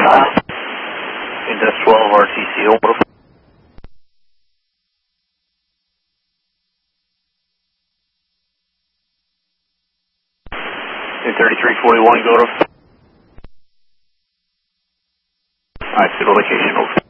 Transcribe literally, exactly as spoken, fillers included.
Index twelve R T C, over. thirty-three forty-one, go to. Alright, field location, over.